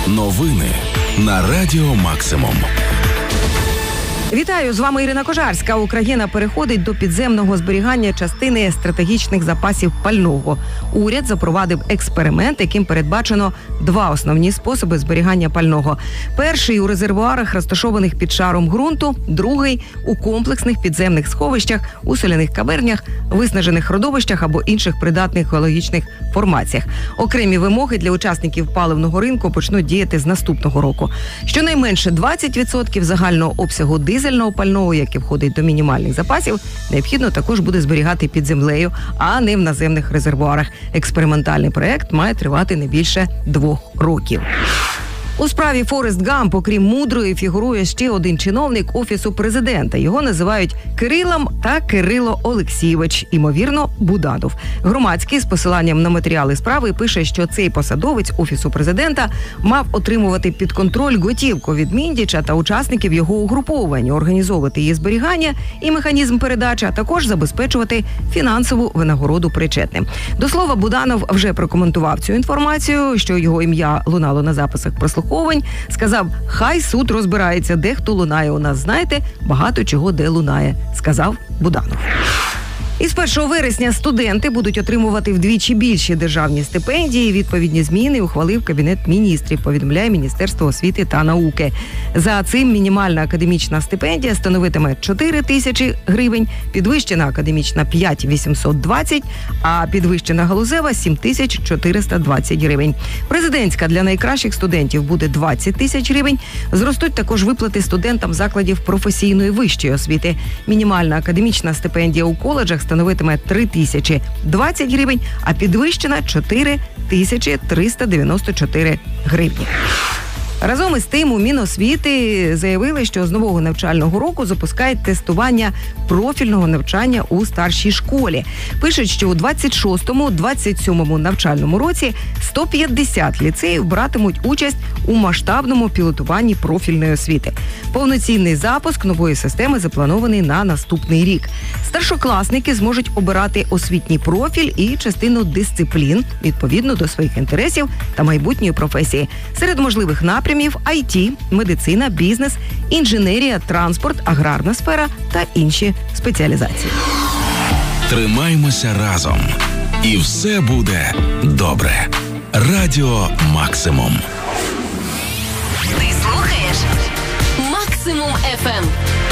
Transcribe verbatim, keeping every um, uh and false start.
Новини на Радіо Максимум. Вітаю, з вами Ірина Кожарська. Україна переходить до підземного зберігання частини стратегічних запасів пального. Уряд запровадив експеримент, яким передбачено два основні способи зберігання пального. Перший – у резервуарах, розташованих під шаром ґрунту. Другий – у комплексних підземних сховищах, у соляних кавернях, виснажених родовищах або інших придатних геологічних формаціях. Окремі вимоги для учасників паливного ринку почнуть діяти з наступного року. Щонайменше двадцять відсотків загального обсягу дизельного пального, яке входить до мінімальних запасів, необхідно також буде зберігати під землею, а не в наземних резервуарах. Експериментальний проект має тривати не більше двох років. У справі Форест Гамп, окрім Мудрої, фігурує ще один чиновник Офісу президента. Його називають Кирилом та Кирило Олексійович, імовірно, Буданов. Громадський з посиланням на матеріали справи пише, що цей посадовець Офісу президента мав отримувати під контроль готівку від Міндіча та учасників його угруповання, організовувати її зберігання і механізм передачі, а також забезпечувати фінансову винагороду причетним. До слова, Буданов вже прокоментував цю інформацію, що його ім'я лунало на записах прослуховування. Сказав, хай суд розбирається, де хто лунає у нас, знаєте, багато чого де лунає, сказав Буданов. Із першого вересня студенти будуть отримувати вдвічі більші державні стипендії. Відповідні зміни ухвалив Кабінет міністрів, повідомляє Міністерство освіти та науки. За цим мінімальна академічна стипендія становитиме чотири тисячі гривень, підвищена академічна – п'ять тисяч вісімсот двадцять, а підвищена галузева – сім тисяч чотириста двадцять гривень. Президентська для найкращих студентів буде двадцять тисяч гривень. Зростуть також виплати студентам закладів професійної вищої освіти. Мінімальна академічна стипендія у коледжах становитиме три тисячі двадцять гривень, а підвищена – чотири тисячі триста дев'яносто чотири гривні. Разом із тим, у Міносвіти заявили, що з нового навчального року запускають тестування профільного навчання у старшій школі. Пишуть, що у двадцять шостому - двадцять сьомому навчальному році сто п'ятдесят ліцеїв братимуть участь у масштабному пілотуванні профільної освіти. Повноцінний запуск нової системи запланований на наступний рік. Старшокласники зможуть обирати освітній профіль і частину дисциплін відповідно до своїх інтересів та майбутньої професії. Серед можливих напрямів – ай ті, медицина, бізнес, інженерія, транспорт, аграрна сфера та інші спеціалізації. Тримаймося разом. І все буде добре. Радіо Максимум. Ти слухаєш Максимум еф ем.